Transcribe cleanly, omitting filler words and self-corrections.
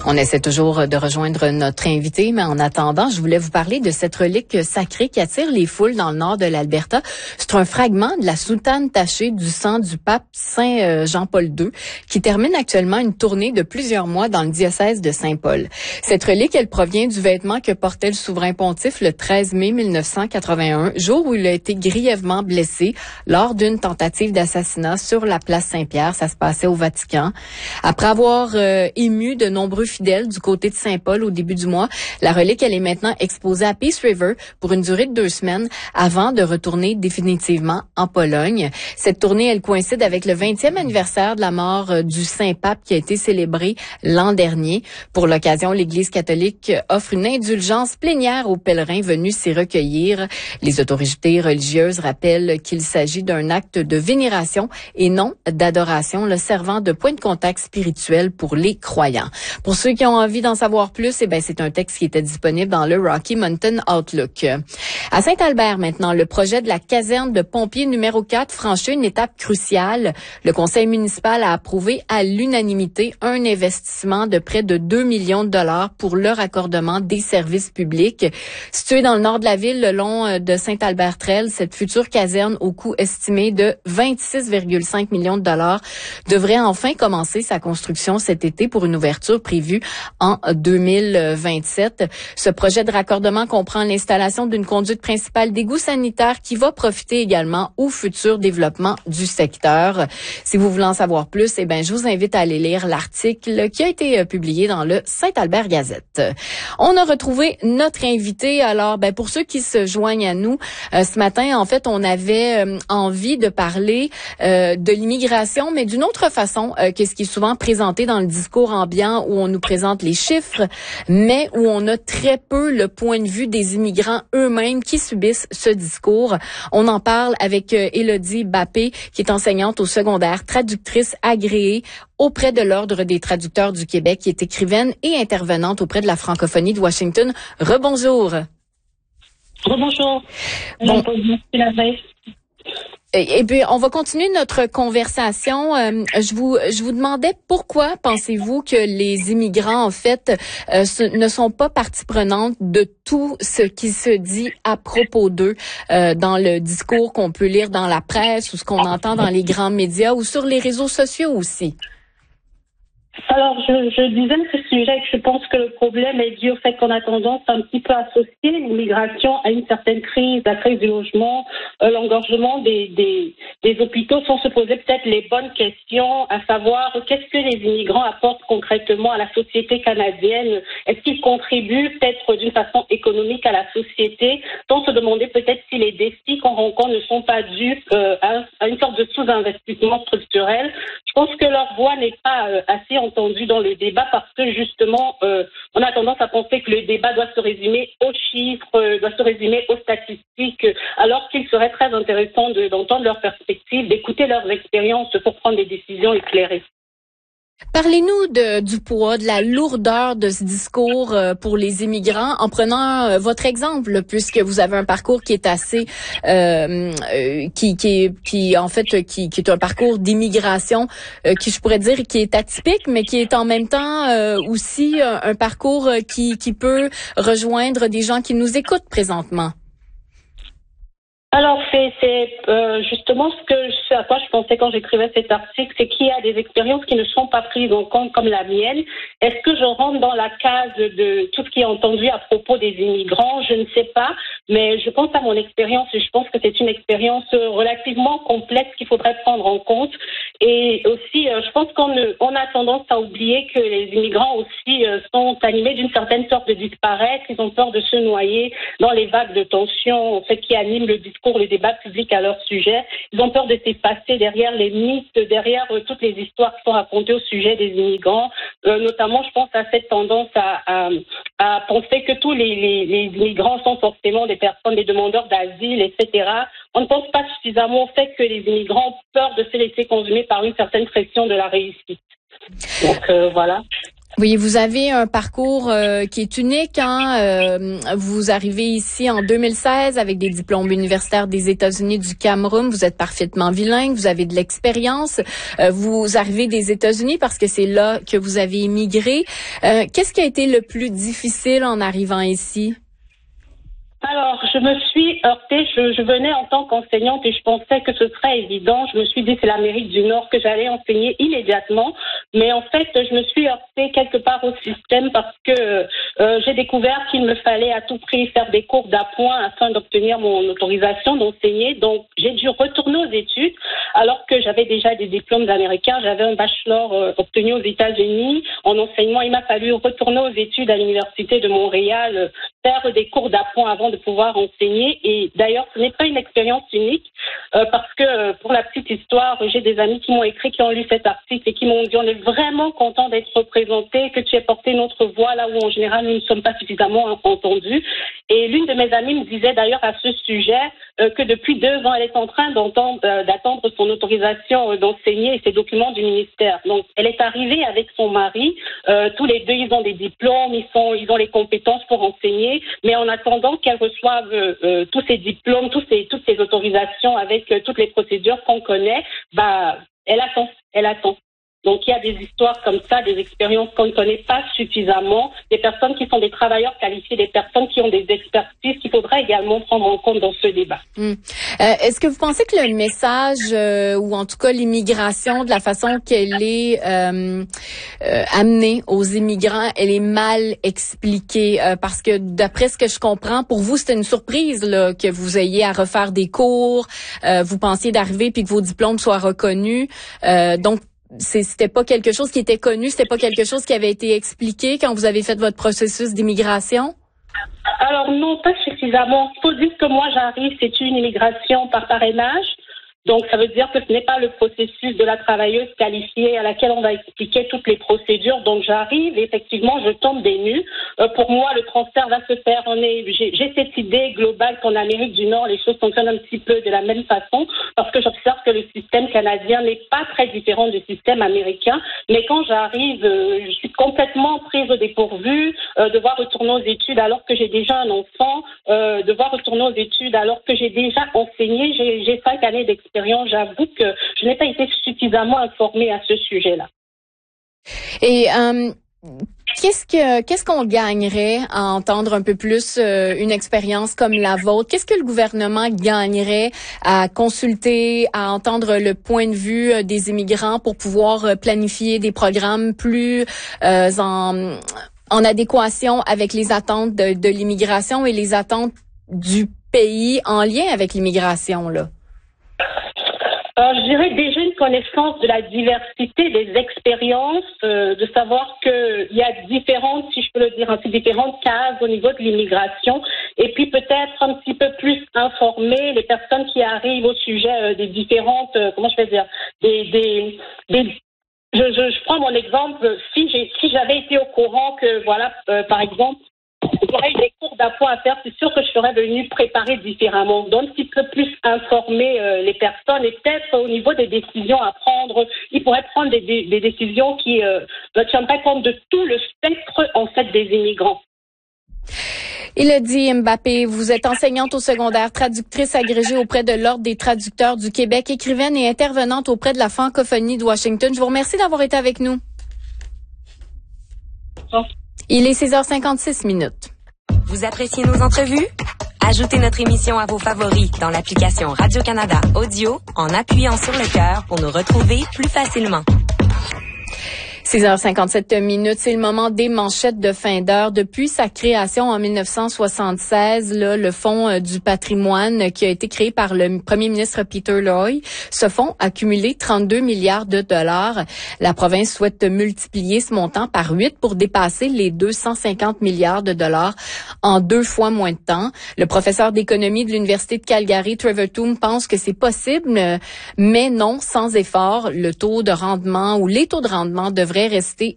On essaie toujours de rejoindre notre invité, mais en attendant, je voulais vous parler de cette relique sacrée qui attire les foules dans le nord de l'Alberta. C'est un fragment de la soutane tachée du sang du pape Saint Jean-Paul II qui termine actuellement une tournée de plusieurs mois dans le diocèse de Saint-Paul. Cette relique, elle provient du vêtement que portait le souverain pontife le 13 mai 1981, jour où il a été grièvement blessé lors d'une tentative d'assassinat sur la place Saint-Pierre. Ça se passait au Vatican. Après avoir ému de nombreux fidèles du côté de Saint-Paul au début du mois, la relique, elle est maintenant exposée à Peace River pour une durée de 2 semaines avant de retourner définitivement en Pologne. Cette tournée, elle coïncide avec le 20e anniversaire de la mort du Saint-Pape qui a été célébré l'an dernier. Pour l'occasion, l'Église catholique offre une indulgence plénière aux pèlerins venus s'y recueillir. Les autorités religieuses rappellent qu'il s'agit d'un acte de vénération et non d'adoration, le servant de point de contact spirituel pour les croyants. Pour ceux qui ont envie d'en savoir plus, c'est un texte qui était disponible dans le Rocky Mountain Outlook. À Saint-Albert maintenant, le projet de la caserne de pompiers numéro 4 franchit une étape cruciale. Le conseil municipal a approuvé à l'unanimité un investissement de près de 2 millions de dollars pour le raccordement des services publics. Située dans le nord de la ville, le long de Saint-Albert-Trail, cette future caserne au coût estimé de 26,5 millions de dollars devrait enfin commencer sa construction cet été pour une ouverture prévue en 2027. Ce projet de raccordement comprend l'installation d'une conduite principale d'égout sanitaire qui va profiter également au futur développement du secteur. Si vous voulez en savoir plus, je vous invite à aller lire l'article qui a été publié dans le Saint-Albert Gazette. On a retrouvé notre invité. Alors, pour ceux qui se joignent à nous, ce matin, en fait, on avait envie de parler de l'immigration, mais d'une autre façon que ce qui est souvent présenté dans le discours ambiant où on nous présente les chiffres, mais où on a très peu le point de vue des immigrants eux-mêmes qui subissent ce discours. On en parle avec Élodie Bappé, qui est enseignante au secondaire, traductrice agréée auprès de l'Ordre des traducteurs du Québec, qui est écrivaine et intervenante auprès de la francophonie de Washington. Rebonjour. Rebonjour. Bon. Et puis, on va continuer notre conversation. Je vous demandais pourquoi pensez-vous que les immigrants, en fait, ne sont pas partie prenante de tout ce qui se dit à propos d'eux dans le discours qu'on peut lire dans la presse ou ce qu'on entend dans les grands médias ou sur les réseaux sociaux aussi? Alors, je disais à ce sujet que je pense que le problème est dû au fait qu'on a tendance un petit peu à associer l'immigration à une certaine crise, la crise du logement, l'engorgement des hôpitaux, sans se poser peut-être les bonnes questions, à savoir qu'est-ce que les immigrants apportent concrètement à la société canadienne. Est-ce qu'ils contribuent peut-être d'une façon économique à la société, sans se demander peut-être si les défis qu'on rencontre ne sont pas dus à une sorte de sous-investissement structurel. Je pense que leur voix n'est pas assez entendue dans le débat parce que justement, on a tendance à penser que le débat doit se résumer aux chiffres, doit se résumer aux statistiques, alors qu'il serait très intéressant d'entendre leurs perspectives, d'écouter leurs expériences pour prendre des décisions éclairées. Parlez-nous du poids, de la lourdeur de ce discours pour les immigrants en prenant votre exemple, puisque vous avez un parcours qui est assez, qui est un parcours d'immigration qui, je pourrais dire, qui est atypique, mais qui est en même temps aussi un parcours qui peut rejoindre des gens qui nous écoutent présentement. Alors, c'est justement ce à quoi je pensais quand j'écrivais cet article, c'est qu'il y a des expériences qui ne sont pas prises en compte comme la mienne. Est-ce que je rentre dans la case de tout ce qui est entendu à propos des immigrants? Je ne sais pas, mais je pense à mon expérience et je pense que c'est une expérience relativement complexe qu'il faudrait prendre en compte. Et aussi, je pense qu'on a tendance à oublier que les immigrants aussi sont animés d'une certaine sorte de disparaître. Ils ont peur de se noyer dans les vagues de tension, en fait, qui animent le discours, le débat public à leur sujet. Ils ont peur de s'effacer derrière les mythes, derrière toutes les histoires qui sont racontées au sujet des immigrants. Notamment, je pense à cette tendance à penser que tous les immigrants sont forcément des personnes, des demandeurs d'asile, etc. On ne pense pas suffisamment au fait que les immigrants ont peur de se laisser consumer par une certaine pression de la réussite. Donc, voilà. Oui, vous avez un parcours qui est unique. Vous arrivez ici en 2016 avec des diplômes universitaires des États-Unis, du Cameroun. Vous êtes parfaitement bilingue, vous avez de l'expérience. Vous arrivez des États-Unis parce que c'est là que vous avez immigré. Qu'est-ce qui a été le plus difficile en arrivant ici? Alors, je me suis heurtée, je venais en tant qu'enseignante et je pensais que ce serait évident. Je me suis dit c'est l'Amérique du Nord que j'allais enseigner immédiatement. Mais en fait, je me suis heurtée quelque part au système parce que j'ai découvert qu'il me fallait à tout prix faire des cours d'appoint afin d'obtenir mon autorisation d'enseigner. Donc, j'ai dû retourner aux études alors que j'avais déjà des diplômes américains. J'avais un bachelor obtenu aux États-Unis en enseignement. Il m'a fallu retourner aux études à l'Université de Montréal, faire des cours d'appoint avant de pouvoir enseigner. Et d'ailleurs, ce n'est pas une expérience unique parce que, pour la petite histoire, j'ai des amis qui m'ont écrit, qui ont lu cet article et qui m'ont dit on est vraiment content d'être représentés, que tu aies porté notre voix là où en général nous ne sommes pas suffisamment entendus. Et l'une de mes amies me disait d'ailleurs à ce sujet que depuis 2 ans, elle est en train d'attendre son autorisation d'enseigner et ses documents du ministère. Donc, elle est arrivée avec son mari. Tous les deux, ils ont des diplômes, ils ont les compétences pour enseigner. Mais en attendant qu'elle reçoive tous ces diplômes, toutes ces autorisations avec toutes les procédures qu'on connaît, elle attend. Donc, il y a des histoires comme ça, des expériences qu'on ne connaît pas suffisamment, des personnes qui sont des travailleurs qualifiés, des personnes qui ont des expertises qu'il faudra également prendre en compte dans ce débat. Est-ce que vous pensez que le message, ou en tout cas l'immigration, de la façon qu'elle est amenée aux immigrants, elle est mal expliquée? Parce que d'après ce que je comprends, pour vous, c'était une surprise là, que vous ayez à refaire des cours, vous pensiez d'arriver puis que vos diplômes soient reconnus. Donc, c'était pas quelque chose qui était connu, c'était pas quelque chose qui avait été expliqué quand vous avez fait votre processus d'immigration? Alors non, pas suffisamment. Il faut dire que moi j'arrive, c'est une immigration par parrainage. Donc, ça veut dire que ce n'est pas le processus de la travailleuse qualifiée à laquelle on va expliquer toutes les procédures. Donc, j'arrive et effectivement, je tombe des nues. Pour moi, le transfert va se faire. J'ai cette idée globale qu'en Amérique du Nord, les choses fonctionnent un petit peu de la même façon parce que j'observe que le système canadien n'est pas très différent du système américain. Mais quand j'arrive, je suis complètement prise au dépourvu, devoir retourner aux études alors que j'ai déjà un enfant, devoir retourner aux études alors que j'ai déjà enseigné. J'ai 5 années d'expérience. J'avoue que je n'ai pas été suffisamment informée à ce sujet-là. Et qu'est-ce qu'on gagnerait à entendre un peu plus une expérience comme la vôtre? Qu'est-ce que le gouvernement gagnerait à consulter, à entendre le point de vue des immigrants pour pouvoir planifier des programmes plus en adéquation avec les attentes de l'immigration et les attentes du pays en lien avec l'immigration, là? Je dirais déjà une connaissance de la diversité des expériences, de savoir qu'il y a différentes, si je peux le dire, différentes cases au niveau de l'immigration, et puis peut-être un petit peu plus informer les personnes qui arrivent au sujet des différentes, je prends mon exemple, si j'avais été au courant que, par exemple, j'aurais eu des cours d'appoint à faire, c'est sûr que je serais venue préparer différemment, donc un petit peu plus informer les personnes et peut-être au niveau des décisions à prendre, ils pourraient prendre des décisions qui ne tiennent pas compte de tout le spectre en fait des immigrants. Elodie Mbappé, vous êtes enseignante au secondaire, traductrice agrégée auprès de l'Ordre des traducteurs du Québec, écrivaine et intervenante auprès de la francophonie de Washington. Je vous remercie d'avoir été avec nous. Il est 6h56. Vous appréciez nos entrevues? Ajoutez notre émission à vos favoris dans l'application Radio-Canada Audio en appuyant sur le cœur pour nous retrouver plus facilement. 6h57, c'est le moment des manchettes de fin d'heure. Depuis sa création en 1976, le Fonds du patrimoine qui a été créé par le premier ministre Peter Loy, ce fonds a cumulé 32 milliards de dollars. La province souhaite multiplier ce montant par 8 pour dépasser les 250 milliards de dollars en 2 fois moins de temps. Le professeur d'économie de l'Université de Calgary, Trevor Toome, pense que c'est possible, mais non, sans effort, les taux de rendement devraient rester